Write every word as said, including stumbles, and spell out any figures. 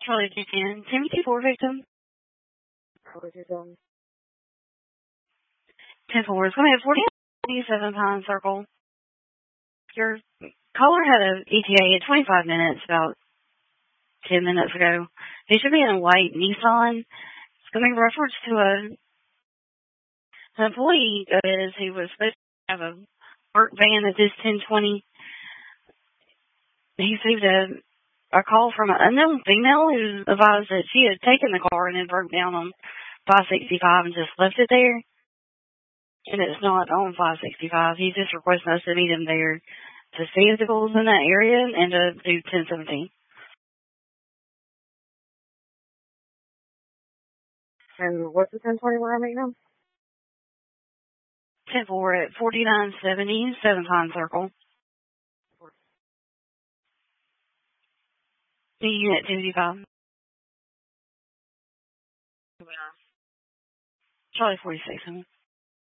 Charlie two ten. Timmy two four victim. Charlie two ten. ten four is going to have forty-seven Pine Circle. Your caller had an E T A at twenty-five minutes, about ten minutes ago. He should be in a white Nissan. It's going to be reference to a, an employee of his who was supposed to have a work van at this ten twenty. He received a, a call from an unknown female who advised that she had taken the car and then broke down on five sixty-five and just left it there. And it's not on five sixty-five. He's just requesting us to meet him there to see vehicles in that area and to do ten seventeen. And what's the ten twenty where I'm meeting him? ten four at forty-nine seventy, seven Pine Circle. The unit two five. Charlie forty-six.